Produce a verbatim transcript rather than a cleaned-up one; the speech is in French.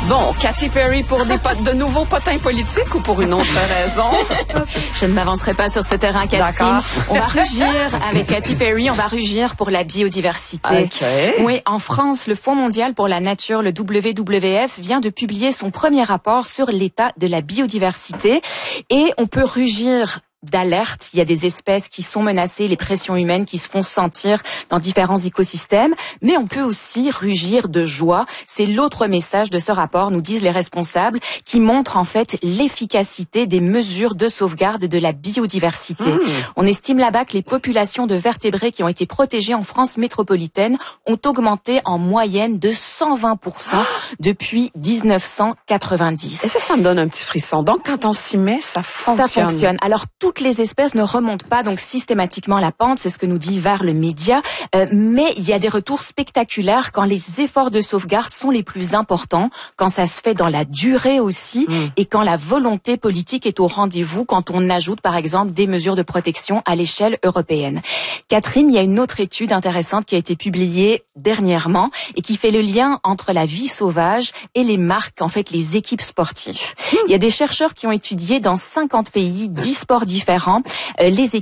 Bon, Katy Perry pour des pot- de nouveaux potins politiques ou pour une autre raison? Je ne m'avancerai pas sur ce terrain, Catherine. D'accord. On va rugir avec Katy Perry, on va rugir pour la biodiversité. OK. Oui, en France, le Fonds mondial pour la nature, le W W F, vient de publier son premier rapport sur l'état de la biodiversité. Et on peut rugir d'alerte. Il y a des espèces qui sont menacées, les pressions humaines qui se font sentir dans différents écosystèmes, mais on peut aussi rugir de joie. C'est l'autre message de ce rapport, nous disent les responsables, qui montre en fait l'efficacité des mesures de sauvegarde de la biodiversité. Mmh. On estime là-bas que les populations de vertébrés qui ont été protégées en France métropolitaine ont augmenté en moyenne de cent vingt pour cent depuis dix-neuf cent quatre-vingt-dix. Et ça, ça me donne un petit frisson. Donc, quand on s'y met, ça fonctionne. Ça fonctionne. Alors, toutes les espèces ne remontent pas donc systématiquement la pente, c'est ce que nous dit Var le média, euh, mais il y a des retours spectaculaires quand les efforts de sauvegarde sont les plus importants, quand ça se fait dans la durée aussi, mmh. et quand la volonté politique est au rendez-vous, quand on ajoute par exemple des mesures de protection à l'échelle européenne. Catherine, il y a une autre étude intéressante qui a été publiée dernièrement et qui fait le lien entre la vie sauvage et les marques, en fait les équipes sportives. Mmh. Il y a des chercheurs qui ont étudié dans cinquante pays, dix sports différents, euh, les équipes